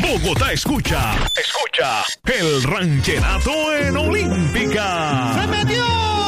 Bogotá escucha el ranchenato en Olímpica. ¡Se metió!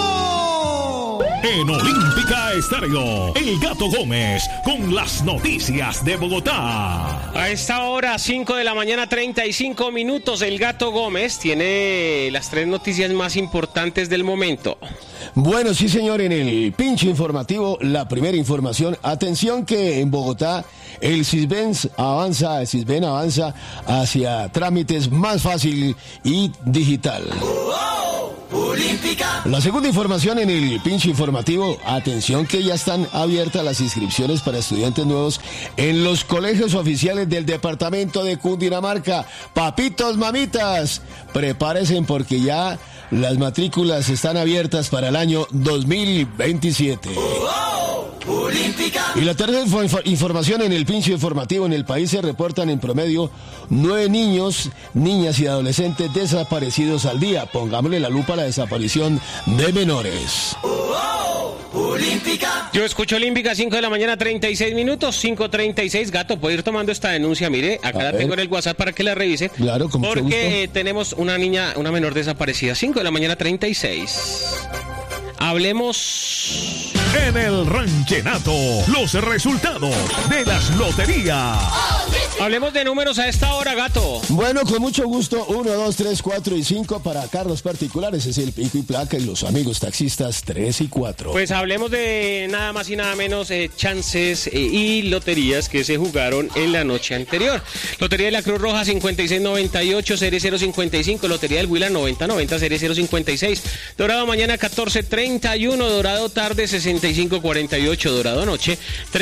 En Olímpica Estéreo, El Gato Gómez con las noticias de Bogotá. A esta hora, 5 de la mañana, 35 minutos, El Gato Gómez tiene las 3 noticias más importantes del momento. Bueno, sí señor, en el pinche informativo, la primera información. Atención que en Bogotá el Sisbén avanza hacia trámites más fácil y digital. Olímpica. La segunda información en el pinche informativo, atención que ya están abiertas las inscripciones para estudiantes nuevos en los colegios oficiales del departamento de Cundinamarca. Papitos, mamitas, prepárense porque ya las matrículas están abiertas para el año 2027. Olímpica. Y la tercera información en el pinche informativo, en el país se reportan en promedio 9 niños, niñas y adolescentes desaparecidos al día. Pongámosle la lupa a la desaparición de menores. Olímpica. Yo escucho Olímpica, 5 de la mañana, 36 minutos, 5:36. Gato, puedo ir tomando esta denuncia. Mire, acá la tengo en el WhatsApp para que la revise. Claro, con mucho porque tenemos una menor desaparecida. 5 de la mañana, 36. Hablemos En el ranchenato, los resultados de las loterías. Hablemos de números a esta hora, Gato. Bueno, con mucho gusto, 1, 2, 3, 4 y 5 para carros particulares, es el pico y placa, y los amigos taxistas 3 y 4. Pues hablemos de nada más y nada menos chances y loterías que se jugaron en la noche anterior. Lotería de la Cruz Roja 5698, serie 055, Lotería del Huila 9090, serie 056, Dorado mañana 1431, Dorado tarde 6548, Dorado noche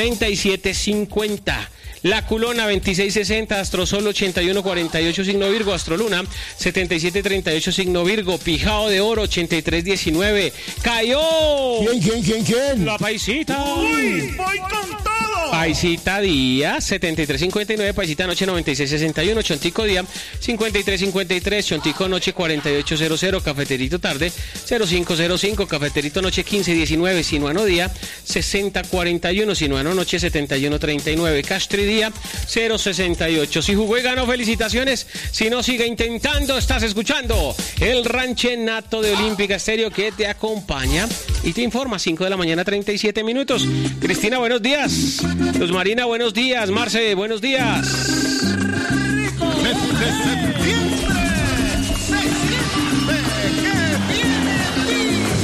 3750. La Culona 2660, Astrosol 8148 signo Virgo, Astroluna 7738 signo Virgo, Pijao de Oro 8319. ¡Cayó! ¿Quién? La Paisita. ¡Uy, voy con todo! Paisita día 7359, Paisita noche 9661, Chontico día 5353, Chontico noche 4800, Cafeterito tarde 0505, Cafeterito noche 1519, Sinuano día 6041, Sinuano noche 7139, Castri día 068. Si jugó y ganó, felicitaciones. Si no, sigue intentando. Estás escuchando el ranchenato de Olímpica Estéreo que te acompaña y te informa. 5 de la mañana, 37 minutos. Cristina, buenos días. Luz Marina, buenos días. Marce, buenos días.